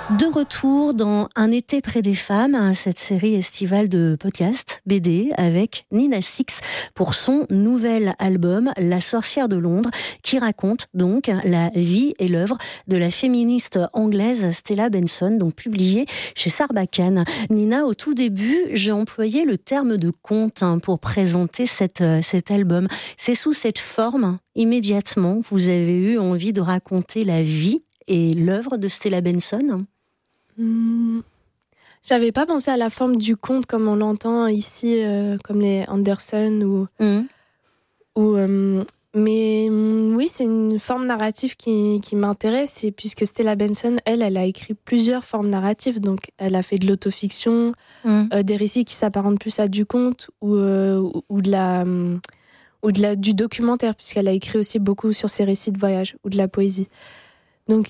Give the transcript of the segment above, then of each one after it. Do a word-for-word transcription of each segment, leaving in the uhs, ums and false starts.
De retour dans Un été près des femmes, cette série estivale de podcasts B D avec Nina Six pour son nouvel album La sorcière de Londres, qui raconte donc la vie et l'œuvre de la féministe anglaise Stella Benson, donc publié chez Sarbacane. Nina, au tout début, j'ai employé le terme de conte pour présenter cette, cet album. C'est sous cette forme, immédiatement, que vous avez eu envie de raconter la vie et l'œuvre de Stella Benson ? Mmh. J'avais pas pensé à la forme du conte comme on l'entend ici, euh, comme les Anderson ou, mmh. ou euh, mais mmh, oui, c'est une forme narrative qui, qui m'intéresse, et puisque Stella Benson, elle, elle a écrit plusieurs formes narratives, donc elle a fait de l'autofiction, mmh. euh, des récits qui s'apparentent plus à du conte ou euh, ou, ou de la ou de la du documentaire, puisqu'elle a écrit aussi beaucoup sur ses récits de voyage ou de la poésie. Donc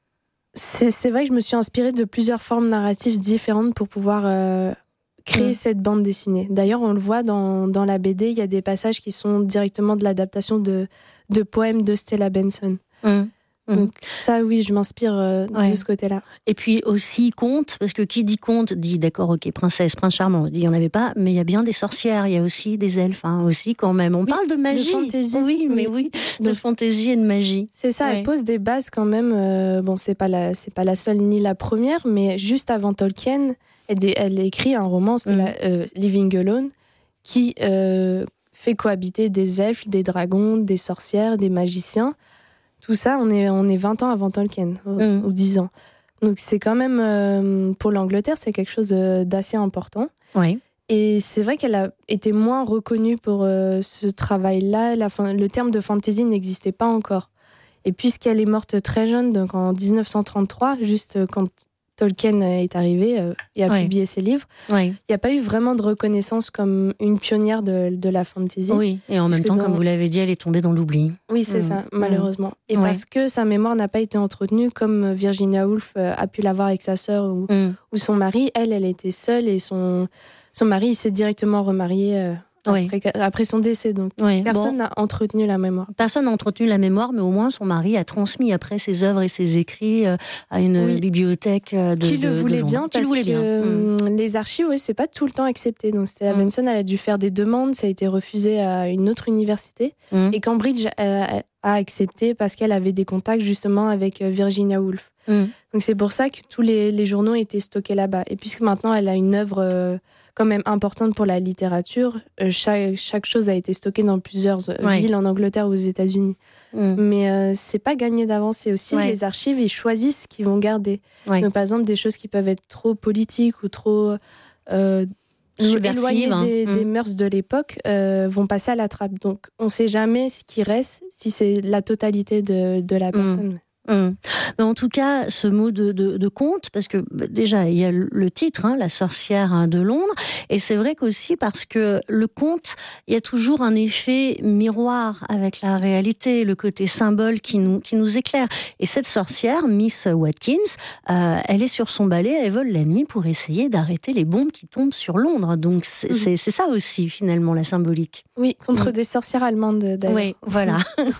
C'est, c'est vrai que je me suis inspirée de plusieurs formes narratives différentes pour pouvoir euh, créer mmh. cette bande dessinée. D'ailleurs, on le voit dans, dans la B D, il y a des passages qui sont directement de l'adaptation de, de poèmes de Stella Benson. Mmh. Donc ça, oui, je m'inspire euh, ouais. de ce côté-là. Et puis aussi conte, parce que qui dit conte dit, d'accord, ok, princesse, prince charmant, il n'y en avait pas, mais il y a bien des sorcières, il y a aussi des elfes, hein, aussi quand même. On oui, parle de magie. De fantaisie. Oui, mais oui, de, de fantaisie et de magie. C'est ça, ouais. Elle pose des bases quand même. Euh, bon, c'est pas la, c'est pas la seule ni la première, mais juste avant Tolkien, elle, elle écrit un roman, c'est mm. la, euh, Living Alone, qui euh, fait cohabiter des elfes, des dragons, des sorcières, des magiciens. Tout ça, on est, on est vingt ans avant Tolkien, mmh. ou dix ans. Donc c'est quand même, euh, pour l'Angleterre, c'est quelque chose d'assez important. Oui. Et c'est vrai qu'elle a été moins reconnue pour euh, ce travail-là. La, le terme de fantasy n'existait pas encore. Et puisqu'elle est morte très jeune, donc en dix-neuf cent trente-trois, juste quand Tolkien est arrivé euh, et a oui. publié ses livres, oui. il n'y a pas eu vraiment de reconnaissance comme une pionnière de, de la fantasy. Oui, et en même temps, dans... comme vous l'avez dit, elle est tombée dans l'oubli. Oui, c'est mmh. ça, malheureusement. Et oui. parce que sa mémoire n'a pas été entretenue, comme Virginia Woolf euh, a pu l'avoir avec sa sœur ou, mmh. ou son mari. Elle, elle était seule, et son, son mari il s'est directement remarié euh, oui. après, après son décès. Donc oui. personne n'a bon. entretenu la mémoire. Personne n'a entretenu la mémoire, mais au moins son mari a transmis après ses œuvres et ses écrits euh, à une oui. bibliothèque de Qui de, le voulait de bien, Qui parce le voulait que bien. Mmh. les archives, oui, c'est pas tout le temps accepté. Donc Stella mmh. Benson, elle a dû faire des demandes, ça a été refusé à une autre université. Mmh. Et Cambridge a, a accepté parce qu'elle avait des contacts justement avec Virginia Woolf. Mmh. Donc c'est pour ça que tous les, les journaux étaient stockés là-bas. Et puisque maintenant elle a une œuvre euh, quand même importante pour la littérature, euh, chaque, chaque chose a été stockée dans plusieurs ouais. villes en Angleterre ou aux États-Unis. Mmh. Mais euh, c'est pas gagné d'avance, c'est aussi ouais. les archives, ils choisissent ce qu'ils vont garder. Ouais. Donc par exemple, des choses qui peuvent être trop politiques ou trop euh, éloignées hein. des, mmh. des mœurs de l'époque euh, vont passer à la trappe. Donc on sait jamais ce qui reste, si c'est la totalité de, de la personne. Mmh. Mmh. Mais en tout cas, ce mot de, de, de conte, parce que bah, déjà il y a le titre, hein, La sorcière hein, de Londres, et c'est vrai qu'aussi parce que le conte, il y a toujours un effet miroir avec la réalité, le côté symbole qui nous qui nous éclaire. Et cette sorcière, Miss Watkins, euh, elle est sur son balai, elle vole la nuit pour essayer d'arrêter les bombes qui tombent sur Londres. Donc c'est, mmh. c'est, c'est ça aussi finalement la symbolique. Oui, contre mmh. des sorcières allemandes d'ailleurs. Oui, voilà.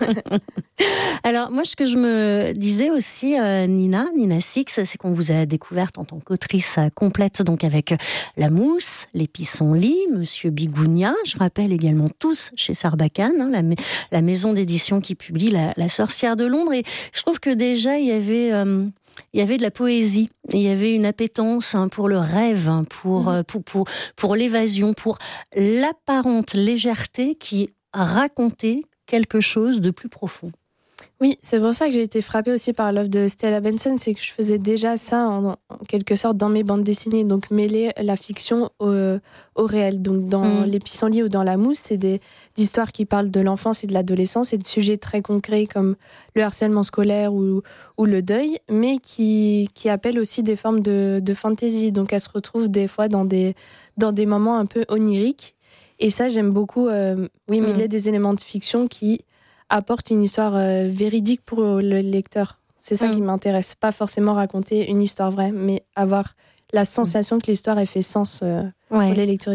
Alors moi, ce que je me disais aussi, euh, Nina, Nina Six, c'est qu'on vous a découverte en tant qu'autrice complète, donc avec La Mousse, Les Pissenlits, Monsieur Bigounia, je rappelle également tous chez Sarbacane, hein, la, la maison d'édition qui publie la, la sorcière de Londres. Et je trouve que déjà, il y avait... Euh, il y avait de la poésie, il y avait une appétence hein, pour le rêve, hein, pour, mmh. pour, pour, pour l'évasion, pour l'apparente légèreté qui racontait quelque chose de plus profond. Oui, c'est pour ça que j'ai été frappée aussi par l'œuvre de Stella Benson, c'est que je faisais déjà ça en, en quelque sorte dans mes bandes dessinées, donc mêler la fiction au, au réel. Donc dans mmh. Les Pissenlits ou dans La Mousse, c'est des, des histoires qui parlent de l'enfance et de l'adolescence et de sujets très concrets comme le harcèlement scolaire ou, ou le deuil, mais qui, qui appellent aussi des formes de, de fantaisie. Donc elles se retrouvent des fois dans des, dans des moments un peu oniriques. Et ça, j'aime beaucoup, euh, oui, mêler mmh. des éléments de fiction qui apporte une histoire euh, véridique pour le lecteur. C'est ça mmh. qui m'intéresse. Pas forcément raconter une histoire vraie, mais avoir la sensation que l'histoire ait fait sens euh, ouais. pour les lectrices.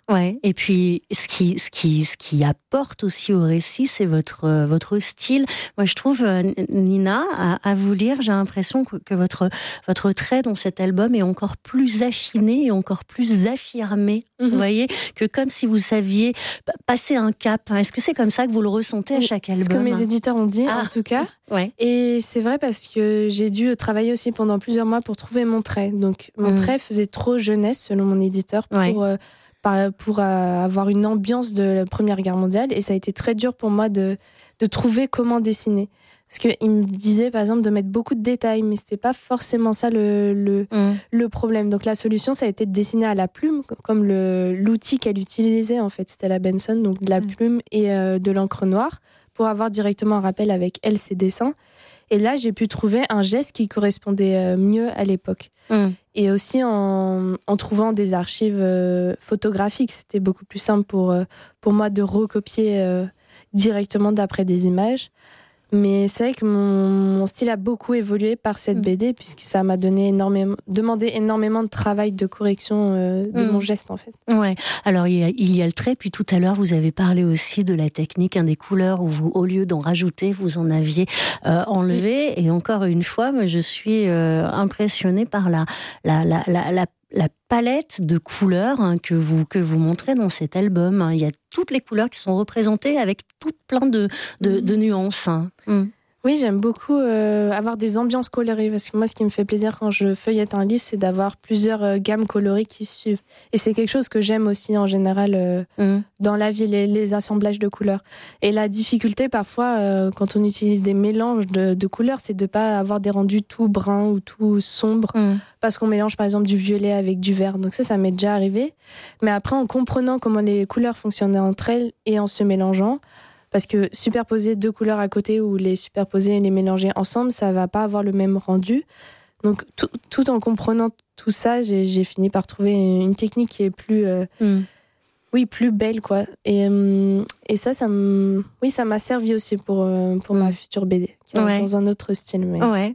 Ouais. Et puis, ce qui, ce qui, ce qui apporte aussi au récit, c'est votre, euh, votre style. Moi, je trouve, euh, Nina, à, à vous lire, j'ai l'impression que, que votre, votre trait dans cet album est encore plus affiné et encore plus affirmé. Mm-hmm. Vous voyez, que comme si vous saviez passer un cap. Est-ce que c'est comme ça que vous le ressentez à chaque album? Ce que mes éditeurs ont dit, ah. en tout cas. Ouais. Et c'est vrai parce que j'ai dû travailler aussi pendant plusieurs mois pour trouver mon trait. Donc, mon mm. trait faisait trop jeunesse, selon mon éditeur, pour... Ouais. Euh, pour avoir une ambiance de la Première Guerre mondiale, et ça a été très dur pour moi de, de trouver comment dessiner. Parce qu'il me disait, par exemple, de mettre beaucoup de détails, mais c'était pas forcément ça le, le, mmh. le problème. Donc la solution, ça a été de dessiner à la plume, comme le, l'outil qu'elle utilisait, en fait. C'était la Benson, donc de la plume et euh, de l'encre noire, pour avoir directement un rappel avec elle, ses dessins. Et là, j'ai pu trouver un geste qui correspondait mieux à l'époque. Mmh. Et aussi en, en trouvant des archives euh, photographiques, c'était beaucoup plus simple pour, euh, pour moi de recopier euh, directement d'après des images. Mais c'est vrai que mon, mon style a beaucoup évolué par cette mmh. B D, puisque ça m'a donné énormément, demandé énormément de travail de correction euh, de mmh. mon geste, en fait. Ouais. Alors, il y, a, il y a le trait, puis tout à l'heure, vous avez parlé aussi de la technique, hein, des couleurs, où vous, au lieu d'en rajouter, vous en aviez euh, enlevé. Mmh. Et encore une fois, moi, je suis euh, impressionnée par la, la, la, la, la la palette de couleurs hein, que vous que vous montrez dans cet album. Hein. Il y a toutes les couleurs qui sont représentées avec tout plein de de, de nuances. Hein. Mm. Oui, j'aime beaucoup euh, avoir des ambiances colorées, parce que moi, ce qui me fait plaisir quand je feuillette un livre, c'est d'avoir plusieurs euh, gammes colorées qui suivent. Et c'est quelque chose que j'aime aussi en général euh, mmh. dans la vie, les, les assemblages de couleurs. Et la difficulté, parfois, euh, quand on utilise des mélanges de, de couleurs, c'est de ne pas avoir des rendus tout bruns ou tout sombres, mmh. parce qu'on mélange, par exemple, du violet avec du vert. Donc ça, ça m'est déjà arrivé. Mais après, en comprenant comment les couleurs fonctionnaient entre elles et en se mélangeant, parce que superposer deux couleurs à côté ou les superposer et les mélanger ensemble, ça va pas avoir le même rendu. Donc, tout, tout en comprenant tout ça, j'ai, j'ai fini par trouver une technique qui est plus, euh, mm. oui, plus belle, quoi. Et, euh, et ça, ça, m... oui, ça m'a servi aussi pour, euh, pour mm. ma future B D, qui est ouais. dans un autre style. Mais... Ouais.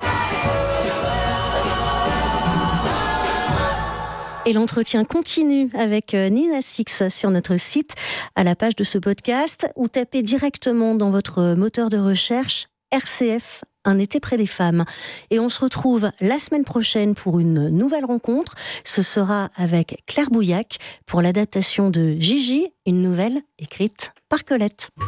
Et l'entretien continue avec Nina Six sur notre site, à la page de ce podcast, ou tapez directement dans votre moteur de recherche R C F, un été près des femmes. Et on se retrouve la semaine prochaine pour une nouvelle rencontre. Ce sera avec Claire Bouillac pour l'adaptation de Gigi, une nouvelle écrite par Colette.